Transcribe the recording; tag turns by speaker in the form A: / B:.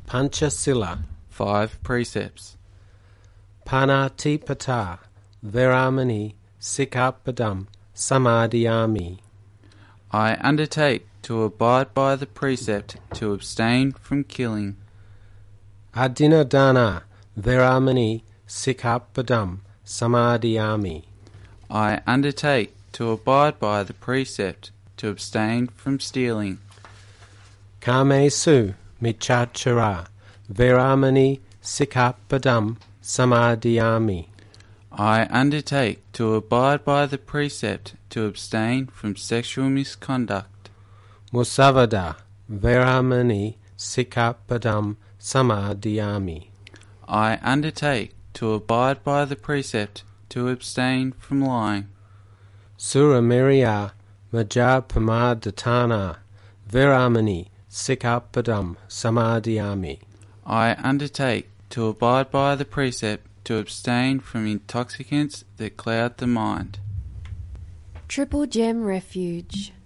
A: Panchasila.
B: 5 precepts.
A: Panatipata Veramani Sikkhapadam Samadhiyami.
B: I undertake to abide by the precept to abstain from killing.
A: Adinadana Veramani Sikkhapadam Samadhiyami.
B: I undertake to abide by the precept to abstain from stealing.
A: Kamesu Michachara Veramani Sikkhapadam Samadhiyami.
B: I undertake to abide by the precept to abstain from sexual misconduct.
A: Musavada Veramani Sikkhapadam Samadhiyami.
B: I undertake to abide by the precept to abstain from lying.
A: Suramiriya Majapamadhatana Veramani Sikkhapadam Samadhiyami.
B: I undertake to abide by the precept to abstain from intoxicants that cloud the mind.
C: Triple Gem Refuge.